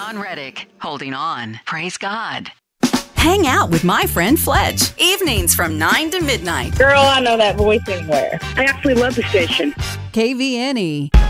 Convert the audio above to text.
John Reddick, holding on. Praise God. Hang out with my friend Fletch. Evenings from 9 to midnight. Girl, I know that voice anywhere. I absolutely love the station. KVNE.